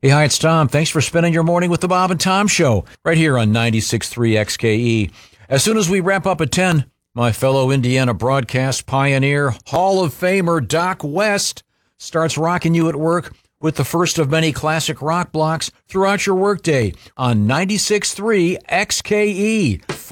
Hey, hi, it's Tom. Thanks for spending your morning with the Bob and Tom Show right here on 96.3 XKE. As soon as we wrap up at 10, my fellow Indiana broadcast pioneer, Hall of Famer Doc West starts rocking you at work with the first of many classic rock blocks throughout your workday on 96.3 XKE.